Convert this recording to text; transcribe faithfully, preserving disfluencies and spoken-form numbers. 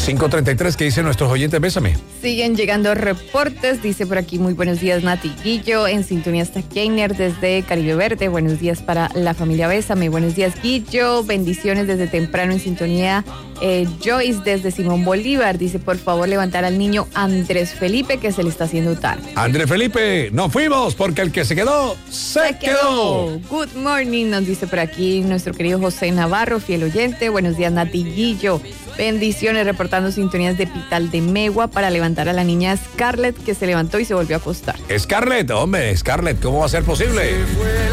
cinco treinta y tres, ¿qué dicen nuestros oyentes? Bésame. Siguen llegando reportes, dice por aquí, muy buenos días Nati Guillo, en sintonía está Keiner desde Caribe Verde, buenos días para la familia Bésame, buenos días Guillo, bendiciones desde temprano en sintonía. eh, Joyce desde Simón Bolívar, dice por favor levantar al niño Andrés Felipe que se le está haciendo tarde. Andrés Felipe, nos fuimos porque el que se quedó, se, Se quedó. quedó. Good morning, nos dice por aquí nuestro querido José Navarro, fiel oyente, buenos días Nati Guillo. Bendiciones, reportando sintonías de Pital de Megua para levantar a la niña Scarlett que se levantó y se volvió a acostar. Scarlett, hombre, Scarlett, ¿cómo va a ser posible?